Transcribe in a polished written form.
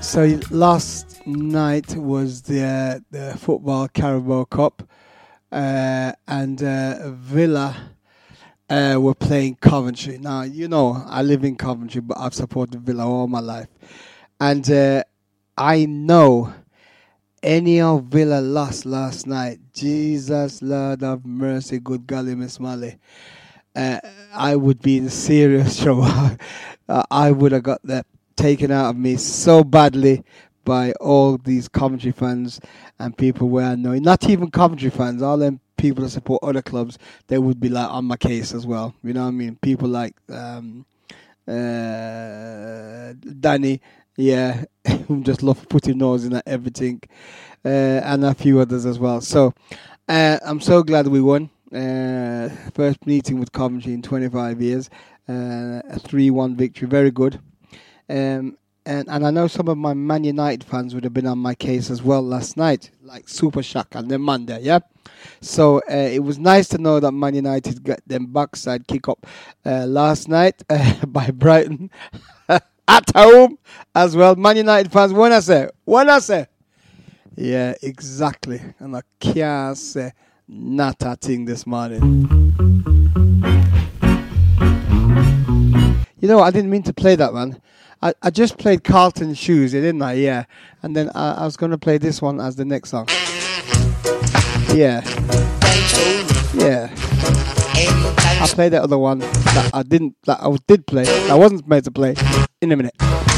So last night was the football Carabao Cup, and Villa were playing Coventry. Now, you know, I live in Coventry, but I've supported Villa all my life. And I know any of Villa lost last night. Jesus, Lord of mercy, good golly, Miss Molly. I would be in serious trouble. I would have got that taken out of me so badly by all these Coventry fans and people where I know, not even Coventry fans, all them people that support other clubs, they would be like on my case as well. You know what I mean? People like Danny, yeah, who just love putting nose in at everything, and a few others as well. So I'm so glad we won. First meeting with Coventry in 25 years, a 3-1 victory, very good. And I know some of my Man United fans would have been on my case as well last night, like Super Shock and them man there, yeah? So it was nice to know that Man United got them backside kick up last night by Brighton at home as well. Man United fans, when I say. Yeah, exactly. And I can't say not a thing this morning. You know, I didn't mean to play that, man. I just played Carlton Shoes, didn't I? Yeah. And then I was going to play this one as the next song. Yeah. Yeah. I played that other one that I did play. I wasn't made to play in a minute.